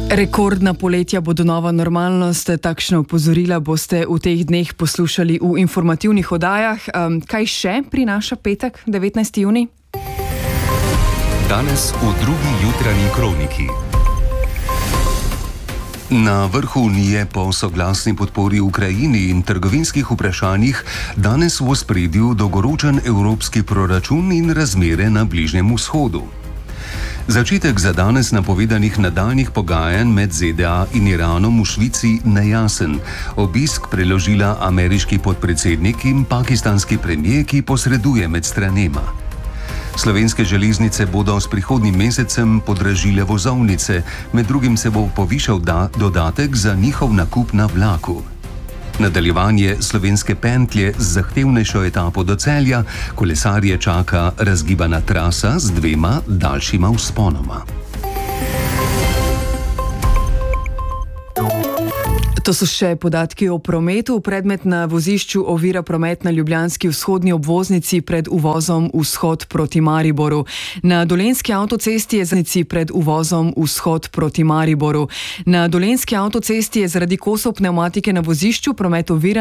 Rekordna poletja bodo nova normalnost, takšna opozorila boste v teh dneh poslušali v informativnih oddajah. Kaj še prinaša petek, 19. junij? Danes v drugi jutranji kroniki. Na vrhu Unije po soglasni podpori Ukrajini in trgovinskih vprašanjih danes v ospredju dolgoročen evropski proračun in razmere na Bližnjem vzhodu. Začetek za danes napovedanih nadaljnjih pogajanj med ZDA in Iranom v Švici nejasen. Obisk preložila ameriški podpredsednik in pakistanski premijer, ki posreduje med stranema. Slovenske železnice bodo s prihodnjim mesecem podražile vozovnice, med drugim se bo povišal dodatek za njihov nakup na vlaku. Nadaljevanje slovenske pentlje z zahtevnejšo etapo do Celja, kolesarje čaka razgibana trasa z 2 daljšima vzponoma. To so še podatki o prometu. Predmet na vozišču ovira promet na ljubljanski vzhodni obvoznici pred uvozom vzhod proti Mariboru. Na Dolenjski avtocesti je zaradi kosov pnevmatike na vozišču promet ovira